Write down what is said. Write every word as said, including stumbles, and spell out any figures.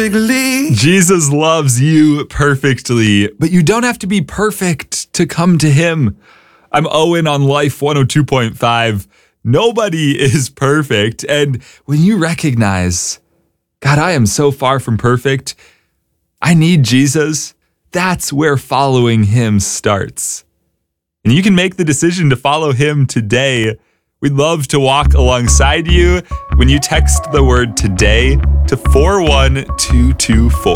Jesus loves you perfectly, but you don't have to be perfect to come to him. I'm Owen on Life one oh two point five. Nobody is perfect. And when you recognize, God, I am so far from perfect, I need Jesus, that's where following him starts. And you can make the decision to follow him today. We'd love to walk alongside you when you text the word today to four one two two four.